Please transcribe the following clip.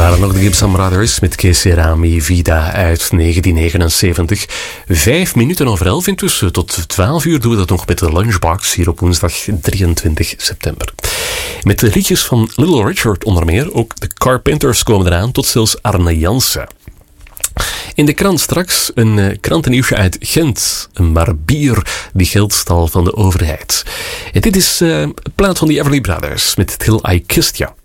waren nog de Gibson Brothers met Que Sera Mi Vida uit 1979. 5 minuten over 11 intussen. Tot 12 uur doen we dat nog met de Lunchbox hier op woensdag 23 september. Met de liedjes van Little Richard onder meer. Ook de Carpenters komen eraan, tot zelfs Arne Jansen. In de krant straks een krantennieuwsje uit Gent. Een barbier die geld stal van de overheid. En dit is een plaat van de Everly Brothers met Till I Kissed Ya.